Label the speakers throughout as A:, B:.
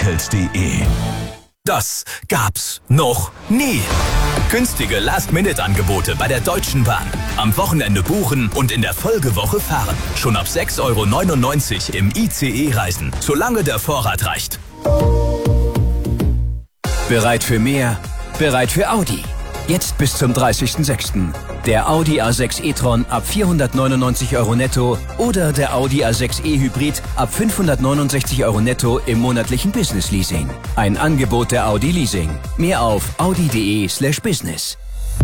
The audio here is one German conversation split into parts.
A: Sparkelt.de. Das gab's noch nie. Günstige Last-Minute-Angebote bei der Deutschen Bahn. Am Wochenende buchen und in der Folgewoche fahren. Schon ab 6,99 € im ICE reisen, solange der Vorrat reicht.
B: Bereit für mehr? Bereit für Audi. Jetzt bis zum 30.06. Der Audi A6 e-tron ab 499 € netto oder der Audi A6 e-Hybrid ab 569 € netto im monatlichen Business-Leasing. Ein Angebot der Audi Leasing. Mehr auf audi.de/business.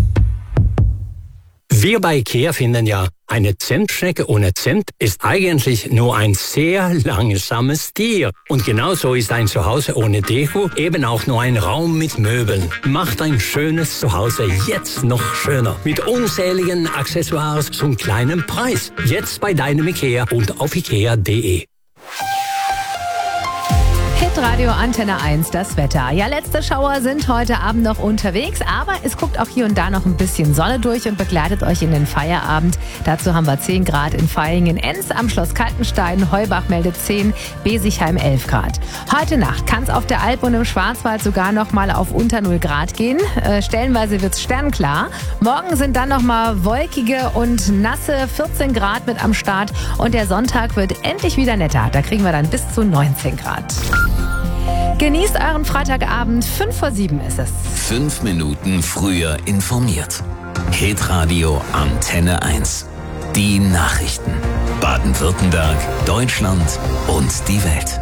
C: Wir bei IKEA finden ja, eine Zimtschnecke ohne Zimt ist eigentlich nur ein sehr langsames Tier. Und genauso ist ein Zuhause ohne Deko eben auch nur ein Raum mit Möbeln. Macht ein schönes Zuhause jetzt noch schöner. Mit unzähligen Accessoires zum kleinen Preis. Jetzt bei deinem IKEA und auf ikea.de.
D: Radio Antenne 1, das Wetter. Ja, letzte Schauer sind heute Abend noch unterwegs, aber es guckt auch hier und da noch ein bisschen Sonne durch und begleitet euch in den Feierabend. Dazu haben wir 10 Grad in Vaihingen, Enz am Schloss Kaltenstein, Heubach meldet 10, Besigheim 11 Grad. Heute Nacht kann es auf der Alp und im Schwarzwald sogar noch mal auf unter 0 Grad gehen. Stellenweise wird es sternklar. Morgen sind dann noch mal wolkige und nasse 14 Grad mit am Start und der Sonntag wird endlich wieder netter. Da kriegen wir dann bis zu 19 Grad. Genießt euren Freitagabend, 6:55 ist es.
E: 5 Minuten früher informiert. Hitradio Antenne 1. Die Nachrichten. Baden-Württemberg, Deutschland und die Welt.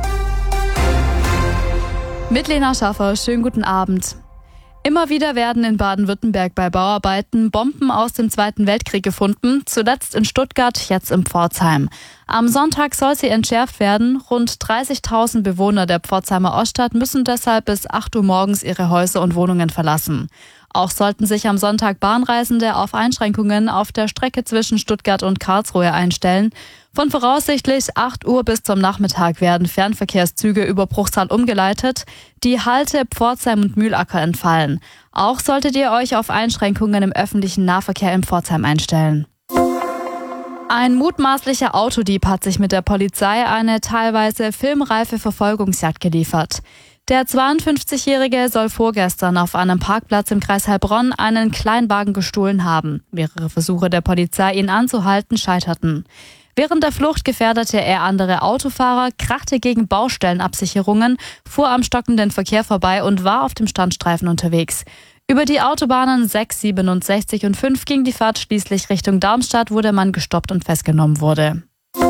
F: Mit Lena Schaffer, schönen guten Abend. Immer wieder werden in Baden-Württemberg bei Bauarbeiten Bomben aus dem Zweiten Weltkrieg gefunden, zuletzt in Stuttgart, jetzt in Pforzheim. Am Sonntag soll sie entschärft werden. Rund 30.000 Bewohner der Pforzheimer Oststadt müssen deshalb bis 8 Uhr morgens ihre Häuser und Wohnungen verlassen. Auch sollten sich am Sonntag Bahnreisende auf Einschränkungen auf der Strecke zwischen Stuttgart und Karlsruhe einstellen. Von voraussichtlich 8 Uhr bis zum Nachmittag werden Fernverkehrszüge über Bruchsal umgeleitet, die Halte Pforzheim und Mühlacker entfallen. Auch solltet ihr euch auf Einschränkungen im öffentlichen Nahverkehr in Pforzheim einstellen. Ein mutmaßlicher Autodieb hat sich mit der Polizei eine teilweise filmreife Verfolgungsjagd geliefert. Der 52-Jährige soll vorgestern auf einem Parkplatz im Kreis Heilbronn einen Kleinwagen gestohlen haben. Mehrere Versuche der Polizei, ihn anzuhalten, scheiterten. Während der Flucht gefährdete er andere Autofahrer, krachte gegen Baustellenabsicherungen, fuhr am stockenden Verkehr vorbei und war auf dem Standstreifen unterwegs. Über die Autobahnen 6, 67 und 5 ging die Fahrt schließlich Richtung Darmstadt, wo der Mann gestoppt und festgenommen wurde.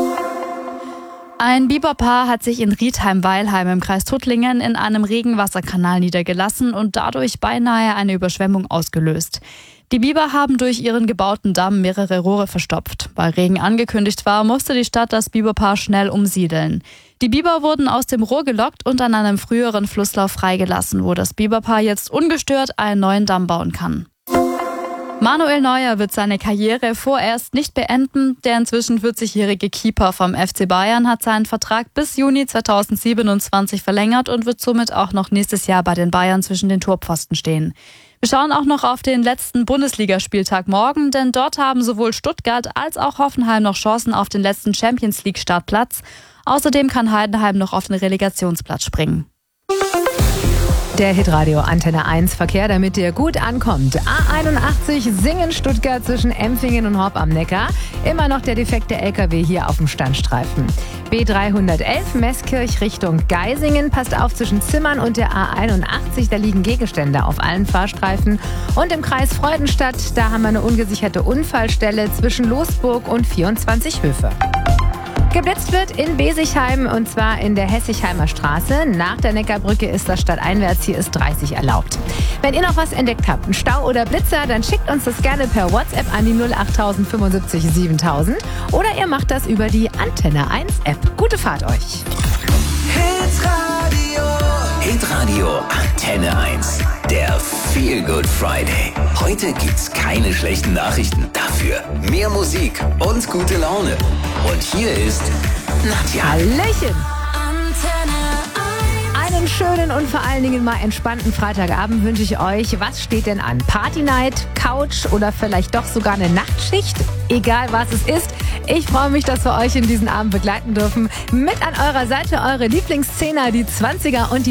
F: Ein Biberpaar hat sich in Riedheim-Weilheim im Kreis Tuttlingen in einem Regenwasserkanal niedergelassen und dadurch beinahe eine Überschwemmung ausgelöst. Die Biber haben durch ihren gebauten Damm mehrere Rohre verstopft. Weil Regen angekündigt war, musste die Stadt das Biberpaar schnell umsiedeln. Die Biber wurden aus dem Rohr gelockt und an einem früheren Flusslauf freigelassen, wo das Biberpaar jetzt ungestört einen neuen Damm bauen kann. Manuel Neuer wird seine Karriere vorerst nicht beenden. Der inzwischen 40-jährige Keeper vom FC Bayern hat seinen Vertrag bis Juni 2027 verlängert und wird somit auch noch nächstes Jahr bei den Bayern zwischen den Torpfosten stehen. Wir schauen auch noch auf den letzten Bundesligaspieltag morgen, denn dort haben sowohl Stuttgart als auch Hoffenheim noch Chancen auf den letzten Champions-League-Startplatz. Außerdem kann Heidenheim noch auf den Relegationsplatz springen.
D: Der Hitradio Antenne 1 Verkehr, damit ihr gut ankommt. A81 Singen Stuttgart zwischen Empfingen und Horb am Neckar. Immer noch der defekte LKW hier auf dem Standstreifen. B311 Meßkirch Richtung Geisingen. Passt auf, zwischen Zimmern und der A81, da liegen Gegenstände auf allen Fahrstreifen. Und im Kreis Freudenstadt, da haben wir eine ungesicherte Unfallstelle zwischen Losburg und 24 Höfe. Geblitzt wird in Besigheim und zwar in der Hessigheimer Straße. Nach der Neckarbrücke ist das stadteinwärts, hier ist 30 erlaubt. Wenn ihr noch was entdeckt habt, einen Stau oder Blitzer, dann schickt uns das gerne per WhatsApp an die 08000 75 7000 oder ihr macht das über die Antenne 1 App. Gute Fahrt euch!
E: Hitradio Antenne 1. Der Feel Good Friday. Heute gibt's keine schlechten Nachrichten. Dafür mehr Musik und gute Laune. Und hier ist Nadja.
D: Hallöchen! Einen schönen und vor allen Dingen mal entspannten Freitagabend wünsche ich euch. Was steht denn an? Party-Night, Couch oder vielleicht doch sogar eine Nachtschicht? Egal was es ist, ich freue mich, dass wir euch in diesen Abend begleiten dürfen. Mit an eurer Seite eure Lieblingsszene, die 20er und die